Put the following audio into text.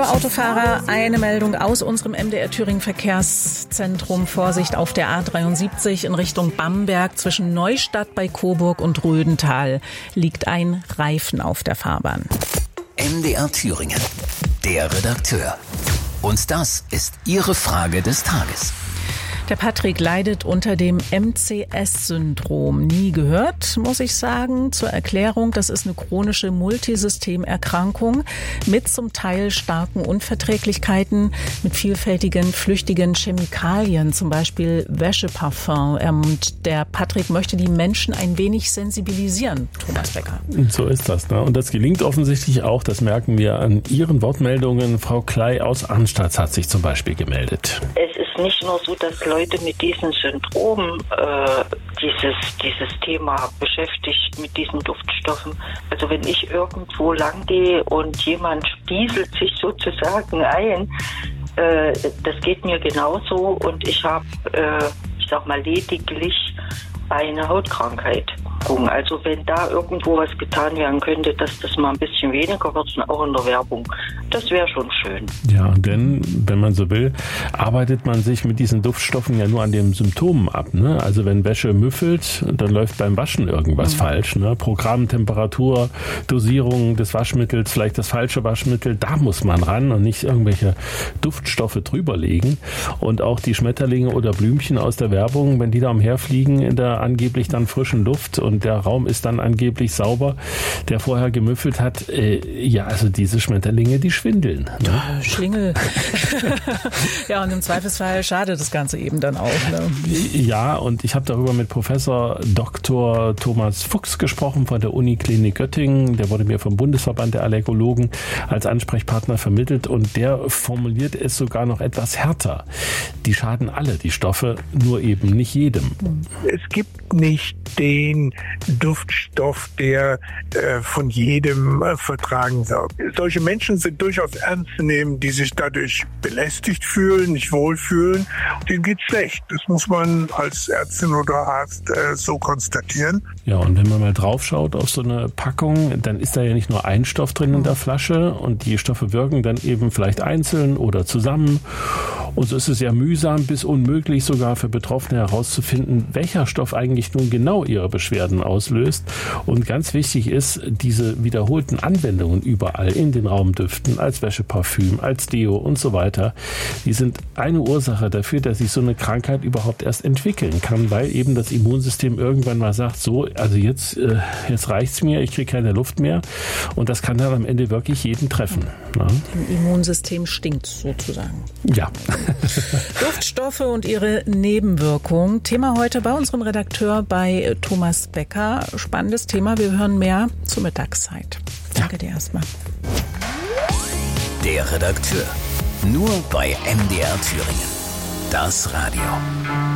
Hallo Autofahrer, eine Meldung aus unserem MDR Thüringen Verkehrszentrum. Vorsicht auf der A73 in Richtung Bamberg zwischen Neustadt bei Coburg und Rödental liegt ein Reifen auf der Fahrbahn. MDR Thüringen, der Redakteur. Und das ist Ihre Frage des Tages. Der Patrick leidet unter dem MCS-Syndrom. Nie gehört, muss ich sagen. Zur Erklärung, das ist eine chronische Multisystemerkrankung mit zum Teil starken Unverträglichkeiten, mit vielfältigen, flüchtigen Chemikalien, zum Beispiel Wäscheparfum. Und der Patrick möchte die Menschen ein wenig sensibilisieren, Thomas Becker. So ist das, ne? Und das gelingt offensichtlich auch, das merken wir an Ihren Wortmeldungen. Frau Klei aus Arnstadt hat sich zum Beispiel gemeldet. Es ist nicht nur so, dass Leute mit diesem Syndrom dieses Thema beschäftigt, mit diesen Duftstoffen. Also wenn ich irgendwo lang gehe und jemand stieselt sich sozusagen ein, das geht mir genauso und ich habe, lediglich eine Hautkrankheit. Also wenn da irgendwo was getan werden könnte, dass das mal ein bisschen weniger wird, auch in der Werbung, das wäre schon schön. Ja, denn, wenn man so will, arbeitet man sich mit diesen Duftstoffen ja nur an den Symptomen ab, ne? Also wenn Wäsche müffelt, dann läuft beim Waschen irgendwas falsch, ne? Programm, Temperatur, Dosierung des Waschmittels, vielleicht das falsche Waschmittel, da muss man ran und nicht irgendwelche Duftstoffe drüberlegen. Und auch die Schmetterlinge oder Blümchen aus der Werbung, wenn die da umherfliegen in der angeblich dann frischen Luft und der Raum ist dann angeblich sauber, der vorher gemüffelt hat, also diese Schmetterlinge, die schwindeln. Ne? Schlingel. Ja, und im Zweifelsfall schadet das Ganze eben dann auch. Ne? Ja, und ich habe darüber mit Professor Dr. Thomas Fuchs gesprochen von der Uniklinik Göttingen. Der wurde mir vom Bundesverband der Allergologen als Ansprechpartner vermittelt und der formuliert es sogar noch etwas härter. Die schaden alle, die Stoffe, nur eben nicht jedem. Es gibt nicht den Duftstoff, der von jedem vertragen wird. Solche Menschen sind durchaus ernst zu nehmen, die sich dadurch belästigt fühlen, nicht wohlfühlen. Denen geht's schlecht. Das muss man als Ärztin oder Arzt so konstatieren. Ja, und wenn man mal drauf schaut auf so eine Packung, dann ist da ja nicht nur ein Stoff drin in der Flasche und die Stoffe wirken dann eben vielleicht einzeln oder zusammen. Und so ist es ja mühsam bis unmöglich sogar für Betroffene herauszufinden, welcher Stoff eigentlich nun genau ihre Beschwerden auslöst. Und ganz wichtig ist, diese wiederholten Anwendungen überall in den Raumdüften, als Wäscheparfüm, als Deo und so weiter, die sind eine Ursache dafür, dass sich so eine Krankheit überhaupt erst entwickeln kann, weil eben das Immunsystem irgendwann mal sagt, so, also jetzt reicht's mir, ich kriege keine Luft mehr. Und das kann dann am Ende wirklich jeden treffen. Ja. Im Immunsystem stinkt sozusagen. Ja. Duftstoffe und ihre Nebenwirkungen. Thema heute bei unserem Redakteur, bei Thomas Becker. Spannendes Thema. Wir hören mehr zur Mittagszeit. Danke dir erstmal. Der Redakteur. Nur bei MDR Thüringen. Das Radio.